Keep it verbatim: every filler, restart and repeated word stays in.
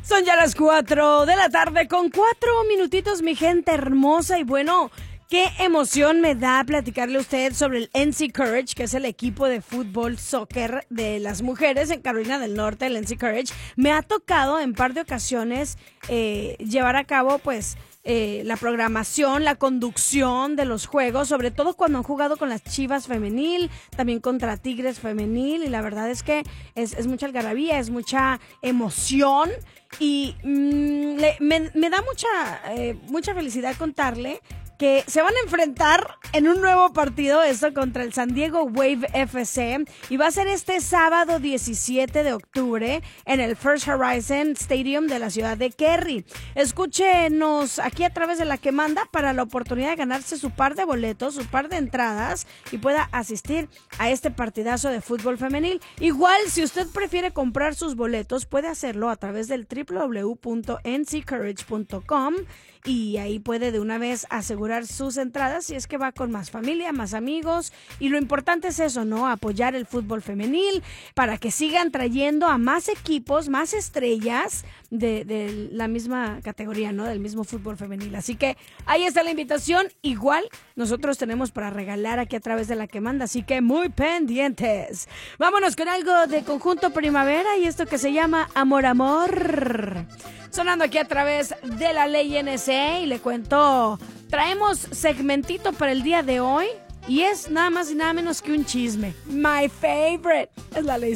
Son ya las cuatro de la tarde con cuatro minutitos, mi gente hermosa. Y bueno, qué emoción me da platicarle a usted sobre el N C Courage, que es el equipo de fútbol soccer de las mujeres en Carolina del Norte, el N C Courage. Me ha tocado en par de ocasiones eh, llevar a cabo, pues, Eh, la programación, la conducción de los juegos, sobre todo cuando han jugado con las Chivas femenil, también contra Tigres femenil, y la verdad es que es, es mucha algarabía, es mucha emoción, y mmm, le, me, me da mucha, eh, mucha felicidad contarle que se van a enfrentar en un nuevo partido, esto contra el San Diego Wave F C, y va a ser este sábado diecisiete de octubre en el First Horizon Stadium de la ciudad de Cary. Escúchenos aquí a través de La Que Manda para la oportunidad de ganarse su par de boletos, su par de entradas, y pueda asistir a este partidazo de fútbol femenil. Igual, si usted prefiere comprar sus boletos, puede hacerlo a través del doble u doble u doble u punto n c courage punto com, y ahí puede de una vez asegurar sus entradas si es que va con más familia, más amigos. Y lo importante es eso, ¿no? Apoyar el fútbol femenil para que sigan trayendo a más equipos, más estrellas de, de la misma categoría, ¿no? Del mismo fútbol femenil. Así que ahí está la invitación. Igual nosotros tenemos para regalar aquí a través de La Que Manda, así que muy pendientes. Vámonos con algo de Conjunto Primavera y esto que se llama Amor Amor. Sonando aquí a través de la Ley N C, y le cuento, traemos segmentito para el día de hoy y es nada más y nada menos que un chisme. My favorite es la Ley